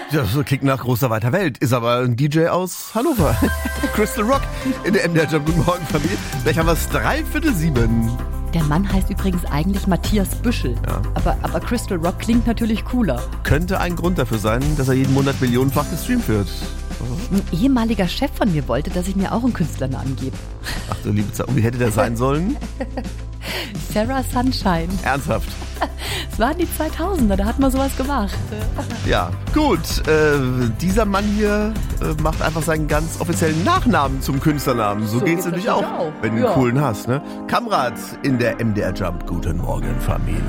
Das klingt nach großer weiter Welt, ist aber ein DJ aus Hannover. Crystal Rock in der MDR Jump. Guten Morgen, Familie. Gleich haben wir es 6:45. Der Mann heißt übrigens eigentlich Matthias Büschel. Ja. Aber Crystal Rock klingt natürlich cooler. Könnte ein Grund dafür sein, dass er jeden Monat millionenfach gestreamt wird. Ein ehemaliger Chef von mir wollte, dass ich mir auch einen Künstlernamen gebe. Ach du liebe Zeit, und wie hätte der sein sollen? Sarah Sunshine. Ernsthaft? Es waren die 2000er, da hat man sowas gemacht. Ja, gut. Dieser Mann hier macht einfach seinen ganz offiziellen Nachnamen zum Künstlernamen. So geht's natürlich auch, wenn du einen coolen hast. Ne? Kamrat in der MDR Jump. Guten Morgen, Familie.